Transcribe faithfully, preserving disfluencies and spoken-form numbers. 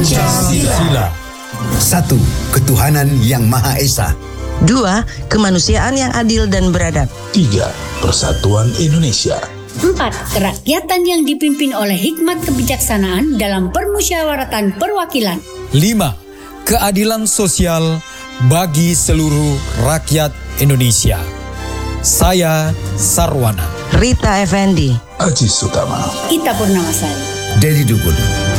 Pancasila. Satu, ketuhanan yang Maha Esa. Dua, kemanusiaan yang adil dan beradab. Tiga, persatuan Indonesia. Empat, kerakyatan yang dipimpin oleh hikmat kebijaksanaan dalam permusyawaratan perwakilan. Lima, keadilan sosial bagi seluruh rakyat Indonesia. Saya Sarwana. Rita Effendi. Aziz Utama. Ita Purnamasari. Dedi Dukun.